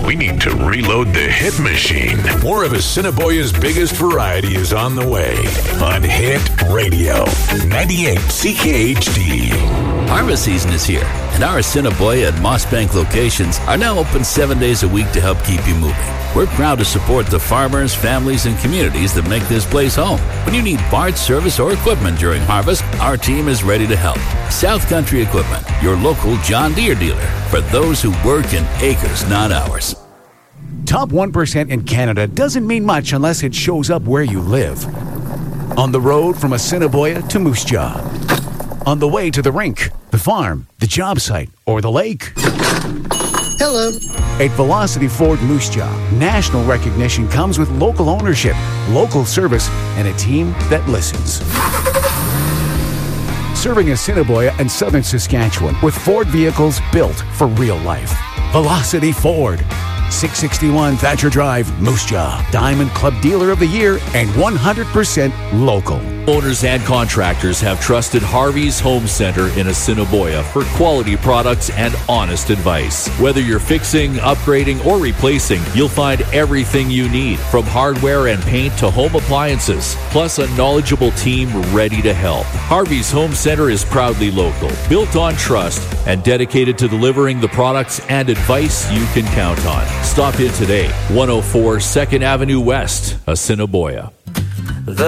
We need to reload the hit machine. More of Assiniboia's biggest variety is on the way on Hit Radio 98 CKHD. Harvest season is here, and our Assiniboia and Mossbank locations are now open 7 days a week to help keep you moving. We're proud to support the farmers, families, and communities that make this place home. When you need parts, service, or equipment during harvest, our team is ready to help. South Country Equipment, your local John Deere dealer, for those who work in acres, not hours. Top 1% in Canada doesn't mean much unless it shows up where you live. On the road from Assiniboia to Moose Jaw. On the way to the rink, the farm, the job site, or the lake. Hello. At Velocity Ford Moose Jaw, national recognition comes with local ownership, local service, and a team that listens. Serving Assiniboia and southern Saskatchewan with Ford vehicles built for real life. Velocity Ford. 661 Thatcher Drive, Moose Jaw. Diamond Club Dealer of the Year and 100% local. Owners and contractors have trusted Harvey's Home Center in Assiniboia for quality products and honest advice. Whether you're fixing, upgrading, or replacing, you'll find everything you need, from hardware and paint to home appliances, plus a knowledgeable team ready to help. Harvey's Home Center is proudly local, built on trust, and dedicated to delivering the products and advice you can count on. Stop in today, 104 2nd Avenue West, Assiniboia.